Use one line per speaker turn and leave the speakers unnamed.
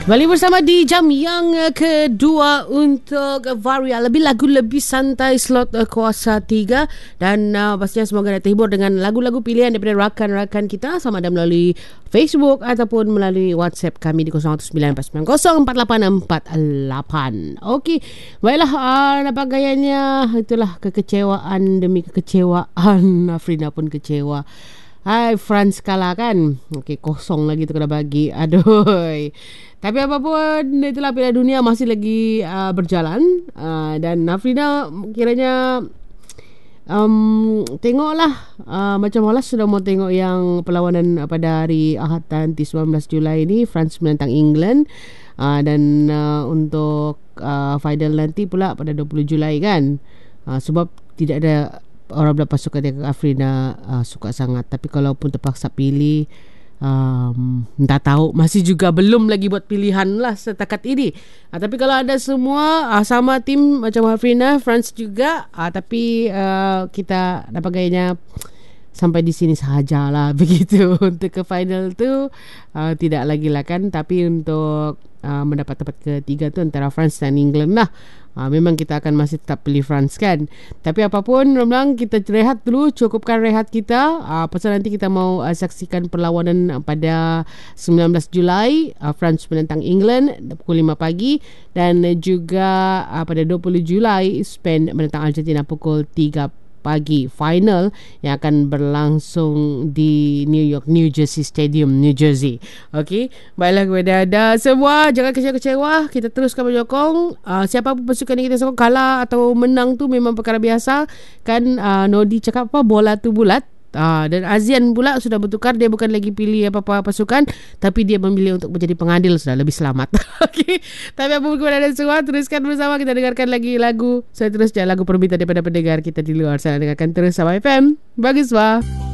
Kembali bersama di jam yang kedua untuk Varia. Lebih lagu lebih santai slot kuasa 3. Dan pastinya semoga anda terhibur dengan lagu-lagu pilihan daripada rakan-rakan kita, sama ada melalui Facebook ataupun melalui WhatsApp kami di 0194904848. Okey, baiklah, nampak gayanya itulah kekecewaan demi kekecewaan. Afrina pun kecewa. Hai, France kalah kan. Okey, 0 lagi tu kena bagi. Aduh. Tapi apapun, itulah Piala Dunia masih lagi berjalan. Dan Afrina kiranya tengoklah, macam malas sudah mau tengok yang perlawanan pada hari Ahad nanti 19 Julai ini, France menentang England. Dan untuk final nanti pula pada 20 Julai kan. Sebab tidak ada orang belah pasukan yang Afrina suka sangat. Tapi kalaupun terpaksa pilih, tak tahu, masih juga belum lagi buat pilihan lah setakat ini. Tapi kalau ada semua sama tim macam Afrina, France juga, tapi kita dapat gayanya sampai di sini sahajalah begitu. Untuk ke final tu tidak lagi lah kan. Tapi untuk mendapat tempat ketiga tu antara France dan England lah. Memang kita akan masih tetap pilih France kan. Tapi apapun, memang kita rehat dulu, cukupkan rehat kita. Pasal nanti kita mau saksikan perlawanan pada 19 Julai, France menentang England pukul 5 pagi. Dan juga pada 20 Julai Spain menentang Argentina pukul 3 pagi, final yang akan berlangsung di New Jersey Stadium, New Jersey. Okey, baiklah kepada anda semua, jangan kecewa-kecewa, kita teruskan menyokong. Siapa pun pasukan yang kita sokong, kalah atau menang tu memang perkara biasa kan. Nodi cakap apa, bola tu bulat. Dan Azian pula sudah bertukar, dia bukan lagi pilih apa-apa pasukan, tapi dia memilih untuk menjadi pengadil, sudah lebih selamat. Okey, tapi apa pun kepada anda semua, teruskan bersama kita dengarkan lagi lagu seterusnya, lagu permintaan daripada pendengar kita di luar sana. Dengarkan terus sama FM Bagus Wah.